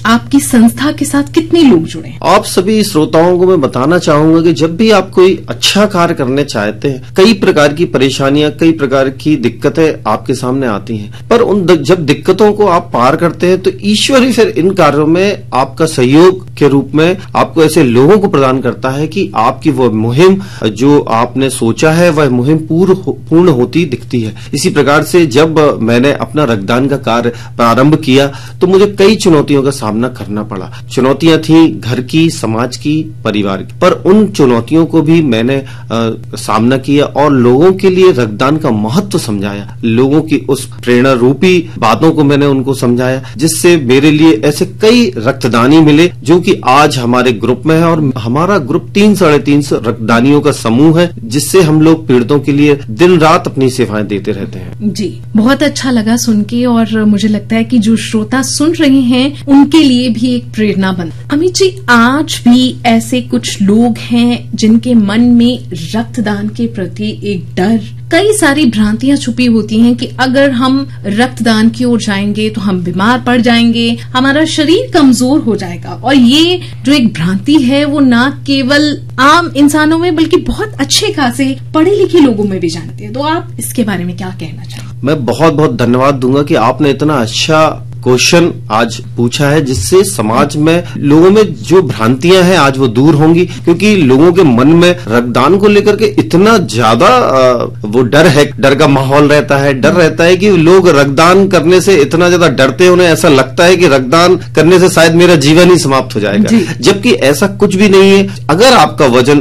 आपकी संस्था के साथ कितने लोग जुड़े हैं? आप सभी श्रोताओं को मैं बताना चाहूंगा कि जब भी आप कोई अच्छा कार्य करने चाहते हैं, कई प्रकार की परेशानियां, कई प्रकार की दिक्कतें आपके सामने आती हैं, पर उन जब दिक्कतों को आप पार करते हैं तो ईश्वर ही फिर इन कार्यों में आपका सहयोग के रूप में आपको ऐसे लोगों को प्रदान करता है कि आपकी वह मुहिम जो आपने सोचा है वह मुहिम पूर्ण होती दिखती है। इसी प्रकार से जब मैंने अपना रक्तदान का कार्य प्रारंभ किया तो मुझे कई चुनौतियों का सामना करना पड़ा। चुनौतियां थी घर की, समाज की, परिवार की, पर उन चुनौतियों को भी मैंने सामना किया और लोगों के लिए रक्तदान का महत्व समझाया। लोगों की उस प्रेरणा रूपी बातों को मैंने उनको समझाया, जिससे मेरे लिए ऐसे कई रक्तदानी मिले जो कि आज हमारे ग्रुप में है। और हमारा ग्रुप 300-350 रक्तदानियों का समूह है, जिससे हम लोग पीड़ितों के लिए दिन रात अपनी सेवाएं देते रहते हैं। जी, बहुत अच्छा लगा सुन के, और मुझे लगता है कि जो श्रोता सुन रहे हैं उनके लिए भी एक प्रेरणा बन। अमित जी, आज भी ऐसे कुछ लोग हैं जिनके मन में रक्तदान के प्रति एक डर, कई सारी भ्रांतियां छुपी होती हैं कि अगर हम रक्तदान की ओर जाएंगे तो हम बीमार पड़ जाएंगे, हमारा शरीर कमजोर हो जाएगा। और ये जो एक भ्रांति है वो ना केवल आम इंसानों में बल्कि बहुत अच्छे खासे पढ़े लिखे लोगों में भी जानते हैं। तो आप इसके बारे में क्या कहना चाहेंगे? मैं बहुत बहुत धन्यवाद दूंगा कि आपने इतना अच्छा क्वेश्चन आज पूछा है, जिससे समाज में लोगों में जो भ्रांतियां हैं आज वो दूर होंगी। क्योंकि लोगों के मन में रक्तदान को लेकर के इतना ज्यादा वो डर है, डर का माहौल रहता है। डर रहता है कि लोग रक्तदान करने से इतना ज्यादा डरते हैं, उन्हें ऐसा लगता है कि रक्तदान करने से शायद मेरा जीवन ही समाप्त हो जाएगा, जबकि ऐसा कुछ भी नहीं है। अगर आपका वजन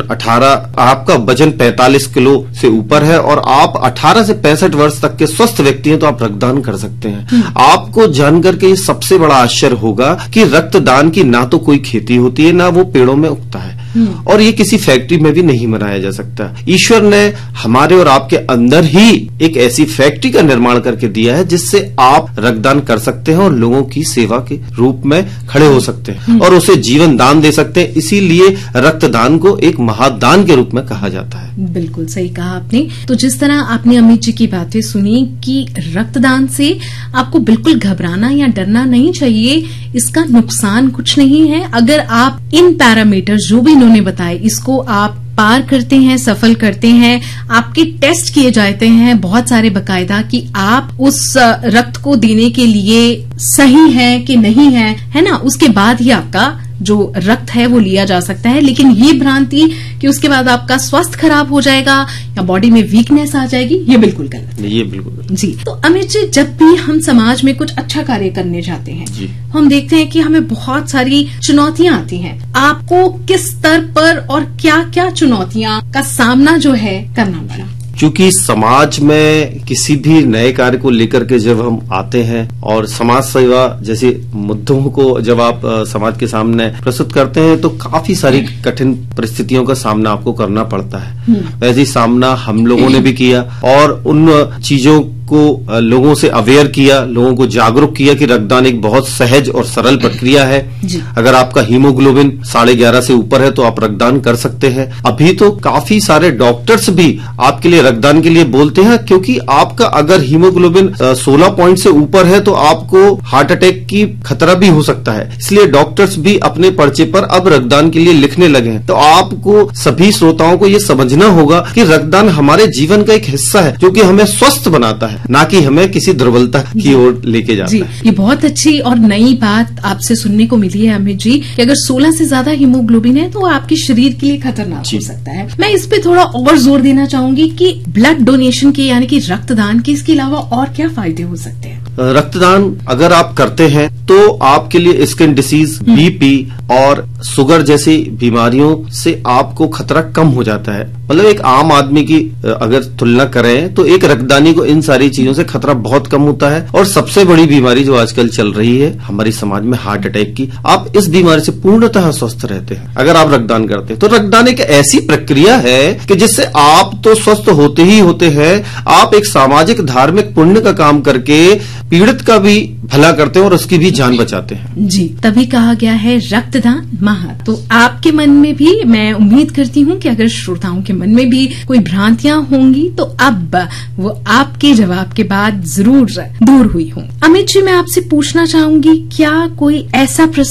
45 किलो से ऊपर है और आप 18 से 65 वर्ष तक के स्वस्थ व्यक्ति हैं तो आप रक्तदान कर सकते हैं। आपको जानकर के ये सबसे बड़ा आश्चर्य होगा कि रक्तदान की ना तो कोई खेती होती है, ना वो पेड़ों में उगता है, और ये किसी फैक्ट्री में भी नहीं बनाया जा सकता। ईश्वर ने हमारे और आपके अंदर ही एक ऐसी फैक्ट्री का निर्माण करके दिया है जिससे आप रक्तदान कर सकते हैं और लोगों की सेवा के रूप में खड़े हो सकते हैं और उसे जीवन दान दे सकते हैं। इसीलिए रक्तदान को एक महादान के रूप में कहा जाता है। बिल्कुल सही कहा आपने। तो जिस तरह आपने अमित जी की बातें सुनी कि रक्तदान से आपको बिल्कुल घबराना या डरना नहीं चाहिए, इसका नुकसान कुछ नहीं है। अगर आप इन पैरामीटर्स जो भी इन्होंने बताए इसको आप पार करते हैं, सफल करते हैं, आपके टेस्ट किए जाते हैं बहुत सारे बकायदा कि आप उस रक्त को देने के लिए सही है कि नहीं है ना, उसके बाद ही आपका जो रक्त है वो लिया जा सकता है। लेकिन ये भ्रांति कि उसके बाद आपका स्वास्थ्य खराब हो जाएगा या बॉडी में वीकनेस आ जाएगी, ये बिल्कुल गलत है। ये बिल्कुल जी। तो अमित जी, जब भी हम समाज में कुछ अच्छा कार्य करने जाते हैं हम देखते हैं कि हमें बहुत सारी चुनौतियां आती हैं। आपको किस स्तर पर और क्या क्या चुनौतियां का सामना जो है करना पड़ा? क्योंकि समाज में किसी भी नए कार्य को लेकर के जब हम आते हैं और समाज सेवा जैसे मुद्दों को जब आप समाज के सामने प्रस्तुत करते हैं तो काफी सारी कठिन परिस्थितियों का सामना आपको करना पड़ता है। वैसे ही सामना हम लोगों ने भी किया और उन चीजों को लोगों से अवेयर किया, लोगों को जागरूक किया कि रक्तदान एक बहुत सहज और सरल प्रक्रिया है। अगर आपका हीमोग्लोबिन 11.5 से ऊपर है तो आप रक्तदान कर सकते हैं। अभी तो काफी सारे डॉक्टर्स भी आपके लिए रक्तदान के लिए बोलते हैं, क्योंकि आपका अगर हीमोग्लोबिन 16 पॉइंट से ऊपर है तो आपको हार्ट अटैक की खतरा भी हो सकता है। इसलिए डॉक्टर्स भी अपने पर्चे पर अब रक्तदान के लिए लिखने लगे हैं। तो आपको सभी श्रोताओं को ये समझना होगा कि रक्तदान हमारे जीवन का एक हिस्सा है जो कि हमें स्वस्थ बनाता है, ना कि हमें किसी दुर्बलता की ओर लेके जाता है। ये बहुत अच्छी और नई बात आपसे सुनने को मिली है अमित जी कि अगर 16 से ज्यादा हीमोग्लोबिन है तो आपके शरीर के लिए खतरनाक हो सकता है। मैं इस पे थोड़ा और जोर देना चाहूंगी कि ब्लड डोनेशन के यानी कि रक्तदान के इसके अलावा और क्या फायदे हो सकते हैं? रक्तदान अगर आप करते हैं तो आपके लिए स्किन डिसीज, बीपी और शुगर जैसी बीमारियों से आपको खतरा कम हो जाता है। मतलब एक आम आदमी की अगर तुलना करें तो एक रक्तदानी को इन सारी चीजों से खतरा बहुत कम होता है। और सबसे बड़ी बीमारी जो आजकल चल रही है हमारे समाज में, हार्ट अटैक की, आप इस बीमारी से पूर्णतः स्वस्थ रहते हैं अगर आप रक्तदान करते हैं। तो रक्तदान एक ऐसी प्रक्रिया है कि जिससे आप तो स्वस्थ होते ही होते हैं, आप एक सामाजिक धार्मिक पुण्य का काम करके पीड़ित का भी भला करते हैं और उसकी भी जान बचाते हैं। जी, तभी कहा गया है रक्तदान महा। तो आपके मन में भी मैं उम्मीद करती हूँ कि अगर श्रोताओं के मन में भी कोई भ्रांतियां होंगी तो अब वो आपके जवाब के बाद जरूर दूर हुई हों। अमित जी, मैं आपसे पूछना चाहूंगी, क्या कोई ऐसा